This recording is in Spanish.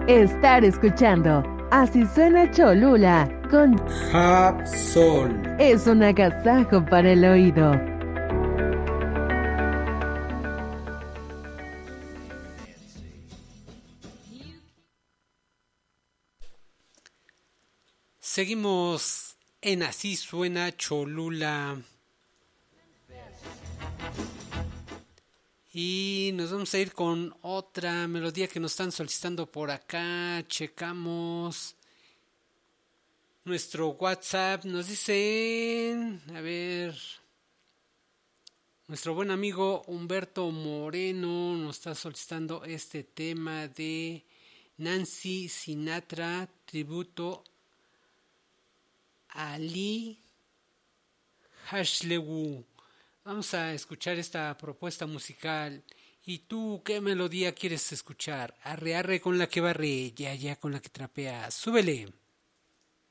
estar escuchando Así Suena Cholula con Japsol. Es un agasajo para el oído. Seguimos en Así Suena Cholula. Y nos vamos a ir con otra melodía que nos están solicitando por acá. Checamos nuestro WhatsApp. Nos dicen, a ver, nuestro buen amigo Humberto Moreno nos está solicitando este tema de Nancy Sinatra, tributo a Lee Hartzell. Vamos a escuchar esta propuesta musical. ¿Y tú qué melodía quieres escuchar? Arre, arre con la que barre, ya, ya con la que trapea. ¡Súbele!